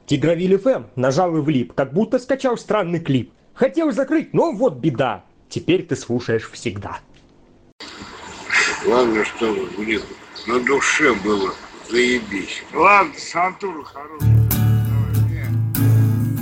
Тигровиль ФМ нажал и влип, как будто скачал странный клип. Хотел закрыть, но вот беда. Теперь ты слушаешь всегда. Главное, что, блин, на душе было заебись. Ладно, Сантура хороший.